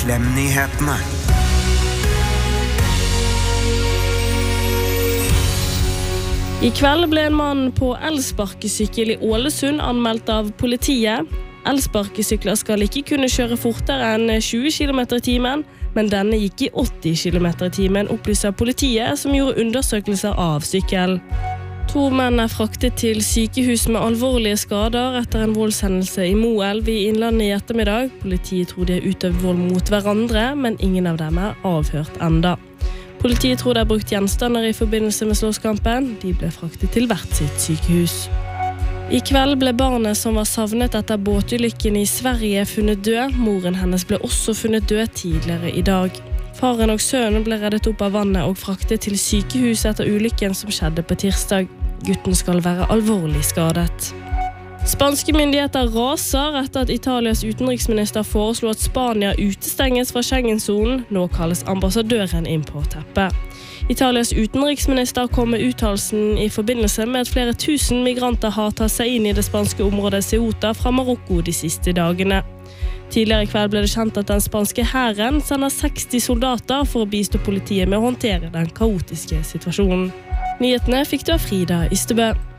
Klem-nyhetene. I kveld ble en mann på elsparkesykkel i Ålesund anmeldt av politiet. Elsparkesykler skal ikke kunne kjøre fortere enn 20 km i timen, men denne gikk i 80 km i timen, opplyser politiet, som gjorde undersøkelser av sykkel. 2 menn fraktet til sykehus med alvorlige skader etter en voldshendelse i Moelv i Innlandet i ettermiddag. Politiet tror de har utøvd vold mot hverandre, men ingen av dem avhørt enda. Politiet tror de har brukt gjenstander i forbindelse med slåsskampen. De ble fraktet til hvert sitt sykehus. I kveld ble barnet som var savnet etter båtulykken i Sverige funnet død. Moren hennes ble også funnet død tidligere i dag. Faren og sønnen ble reddet opp av vannet og fraktet til sykehus etter ulykken som skjedde på tirsdag. Gutten skal være alvorlig skadet. Spanske myndigheter raser etter at Italias utenriksminister foreslo at Spania utestenges fra Schengen-zonen. Nå kalles ambassadøren inn på teppet. Italias utenriksminister kom med uttalelsen i forbindelse med at flere tusen migranter har tatt seg inn i det spanske området Ceuta fra Marokko de siste dagene. Tidligere i kveld ble det kjent at den spanske hæren sender 60 soldater for å bistå politiet med å håndtere den kaotiske situasjonen. Nyhetene fikk du av Frida Ystebø.